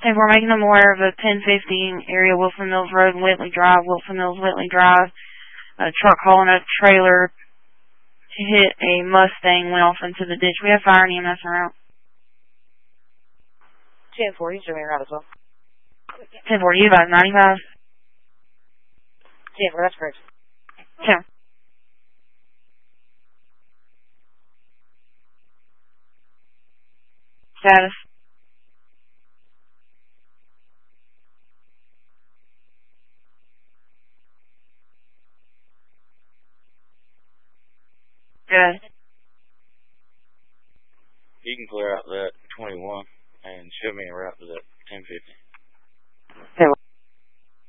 Okay, we're making them aware of a 1050 area, Wilson Mills Road and Whitley Drive, Wilson Mills, Whitley Drive. A truck hauling a trailer to hit a Mustang went off into the ditch. We have fire and EMS around. 1040, showing around as well. 1040, you about 95? 1040, that's correct. 10. Status.